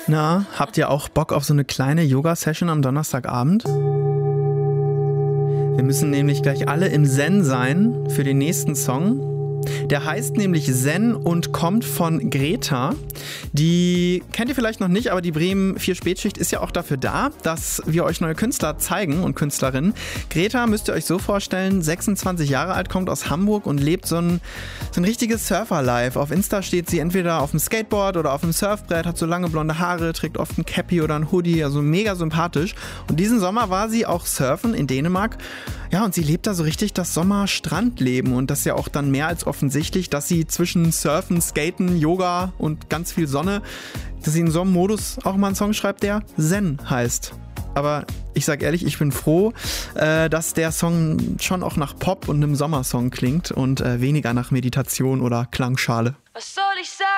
Na, habt ihr auch Bock auf so eine kleine Yoga-Session am Donnerstagabend? Wir müssen nämlich gleich alle im Zen sein für den nächsten Song. Der heißt nämlich Zen und kommt von Greta. Die kennt ihr vielleicht noch nicht, aber die Bremen 4 Spätschicht ist ja auch dafür da, dass wir euch neue Künstler zeigen und Künstlerinnen. Greta müsst ihr euch so vorstellen, 26 Jahre alt, kommt aus Hamburg und lebt so ein richtiges Surfer-Life. Auf Insta steht sie entweder auf dem Skateboard oder auf dem Surfbrett, hat so lange blonde Haare, trägt oft ein Cappy oder ein Hoodie, also mega sympathisch. Und diesen Sommer war sie auch surfen in Dänemark. Ja, und sie lebt da so richtig das Sommer-Strandleben und das ist ja auch dann mehr als offensichtlich, dass sie zwischen Surfen, Skaten, Yoga und ganz viel Sonne, dass sie in so einem Modus auch mal einen Song schreibt, der Zen heißt. Aber ich sag ehrlich, ich bin froh, dass der Song schon auch nach Pop und einem Sommersong klingt und weniger nach Meditation oder Klangschale. Was soll ich sagen?